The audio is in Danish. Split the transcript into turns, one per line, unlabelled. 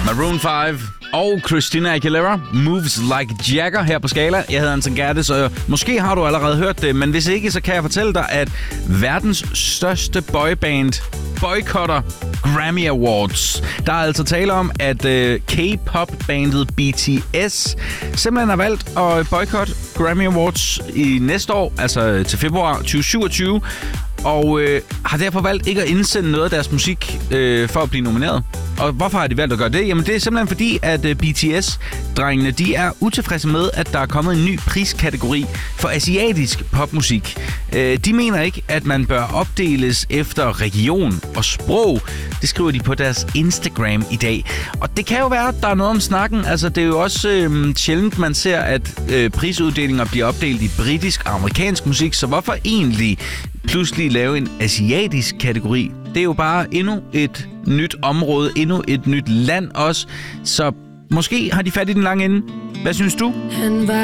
Maroon 5 og Christina Aguilera, Moves Like Jagger her på Skala. Jeg hedder Anton Gerte, så måske har du allerede hørt det, men hvis ikke, så kan jeg fortælle dig, at verdens største boyband boykotter Grammy Awards. Der er altså tale om, at K-pop-bandet BTS simpelthen har valgt at boykotte Grammy Awards i næste år, altså til februar 2027, og har derfor valgt ikke at indsende noget af deres musik for at blive nomineret. Og hvorfor har de valgt at gøre det? Jamen det er simpelthen fordi, at BTS-drengene, de er utilfredse med, at der er kommet en ny priskategori for asiatisk popmusik. De mener ikke, at man bør opdeles efter region og sprog. Det skriver de på deres Instagram i dag. Og det kan jo være, at der er noget om snakken. Altså det er jo også sjældent, man ser, at prisuddelinger bliver opdelt i britisk og amerikansk musik. Så hvorfor egentlig pludselig lave en asiatisk kategori? Det er jo bare endnu et nyt område, endnu et nyt land også. Så måske har de fat i den lange ende. Hvad synes du?